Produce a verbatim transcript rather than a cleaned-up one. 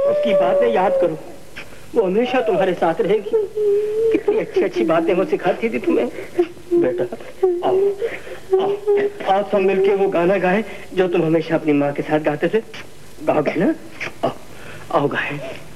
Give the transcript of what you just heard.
उसकी बातें याद करो, वो हमेशा तुम्हारे साथ रहेगी। कितनी अच्छी अच्छी बातें वो सिखाती थी तुम्हें। बेटा आओ आओ आओ सब मिलके वो गाना गाए जो तुम हमेशा अपनी माँ के साथ गाते थे। गाओगे ना? आओ आओ गाए।